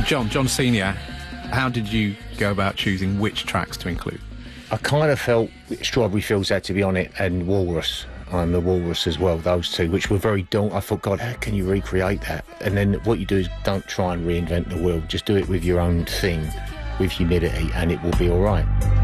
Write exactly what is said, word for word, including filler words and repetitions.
John, John Senior, how did you go about choosing which tracks to include? I kind of felt Strawberry Fields had to be on it, and Walrus, and the Walrus as well, those two, which were very daunting. I thought, God, how can you recreate that? And then what you do is don't try and reinvent the wheel. Just do it with your own thing, with humidity, and it will be all right.